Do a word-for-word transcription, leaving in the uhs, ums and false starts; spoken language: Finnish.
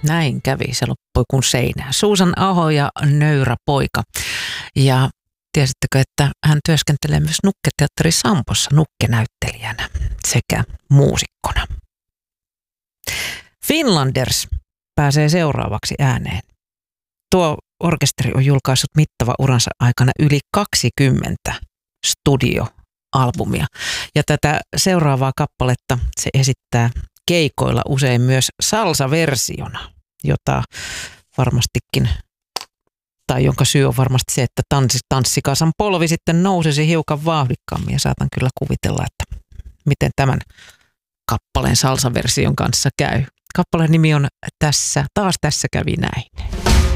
Näin kävi, se loppui kuin seinää. Susan Aho ja Nöyrä poika. Ja tiesittekö, että hän työskentelee myös Nukketeatteri Sampossa nukkenäyttelijänä sekä muusikkona. Finlanders pääsee seuraavaksi ääneen. Tuo orkesteri on julkaissut mittava uransa aikana yli kaksikymmentä studioalbumia. Ja tätä seuraavaa kappaletta se esittää keikoilla usein myös salsa-versiona, jota varmastikin, tai jonka syy on varmasti se, että tanssi, tanssikasan polvi sitten nousisi hiukan vauhdikkaammin. Ja saatan kyllä kuvitella, että miten tämän kappaleen salsa-version kanssa käy. Kappaleen nimi on Tässä, taas tässä kävi näin.